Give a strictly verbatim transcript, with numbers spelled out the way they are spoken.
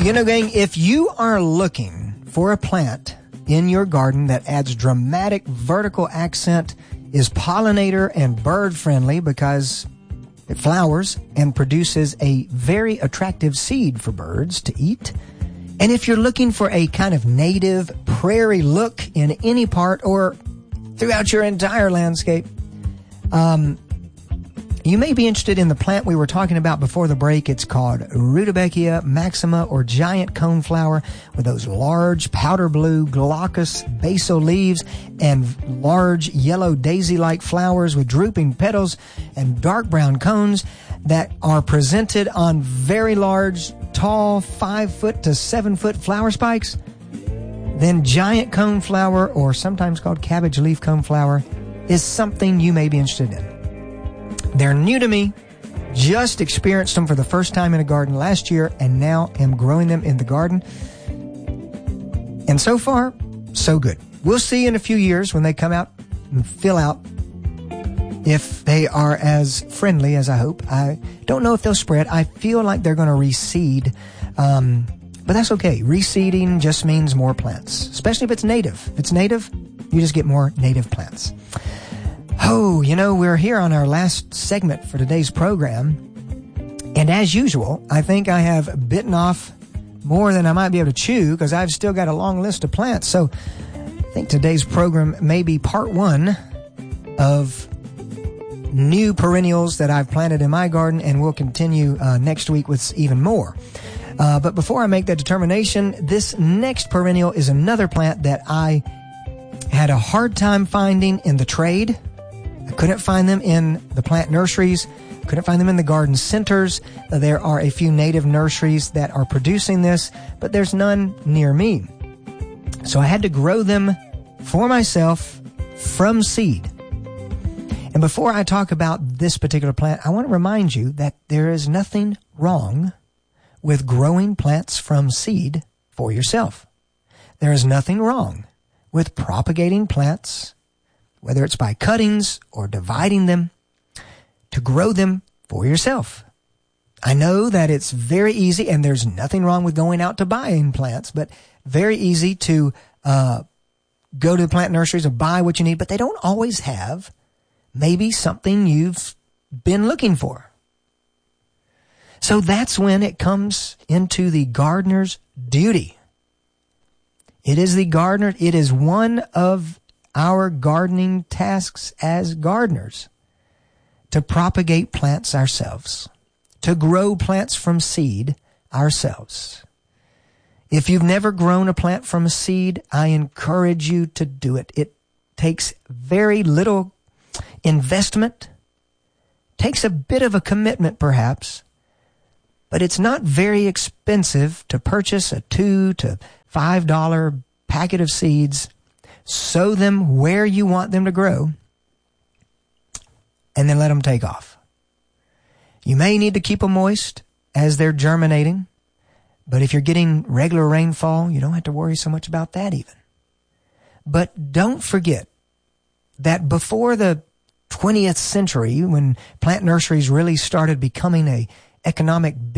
You know, gang, if you are looking for a plant in your garden that adds dramatic vertical accent, is pollinator and bird friendly because it flowers and produces a very attractive seed for birds to eat, and if you're looking for a kind of native prairie look in any part or throughout your entire landscape, um, you may be interested in the plant we were talking about before the break. It's called Rudbeckia maxima, or giant coneflower, with those large powder blue glaucous basal leaves and large yellow daisy-like flowers with drooping petals and dark brown cones that are presented on very large, tall, five foot to seven foot flower spikes. Then giant coneflower, or sometimes called cabbage leaf coneflower, is something you may be interested in. They're new to me, just experienced them for the first time in a garden last year, and now am growing them in the garden. And so far, so good. We'll see in a few years when they come out and fill out if they are as friendly as I hope. I don't know if they'll spread. I feel like they're going to reseed, um, but that's okay. Reseeding just means more plants, especially if it's native. If it's native, you just get more native plants. Oh, you know, we're here on our last segment for today's program. And as usual, I think I have bitten off more than I might be able to chew because I've still got a long list of plants. So I think today's program may be part one of new perennials that I've planted in my garden, and we'll continue uh, next week with even more. Uh, but before I make that determination, this next perennial is another plant that I had a hard time finding in the trade. I couldn't find them in the plant nurseries, couldn't find them in the garden centers. There are a few native nurseries that are producing this, but there's none near me. So I had to grow them for myself from seed. And before I talk about this particular plant, I want to remind you that there is nothing wrong with growing plants from seed for yourself. There is nothing wrong with propagating plants, whether it's by cuttings or dividing them, to grow them for yourself. I know that it's very easy, and there's nothing wrong with going out to buying plants, but very easy to uh, go to the plant nurseries and buy what you need, but they don't always have maybe something you've been looking for. So that's when it comes into the gardener's duty. It is the gardener, it is one of our gardening tasks as gardeners to propagate plants ourselves, to grow plants from seed ourselves. If you've never grown a plant from a seed, I encourage you to do it. It takes very little investment, takes a bit of a commitment perhaps, but it's not very expensive to purchase a two to five dollar packet of seeds, sow them where you want them to grow, and then let them take off. You may need to keep them moist as they're germinating, but if you're getting regular rainfall, you don't have to worry so much about that even. But don't forget that before the twentieth century, when plant nurseries really started becoming a economic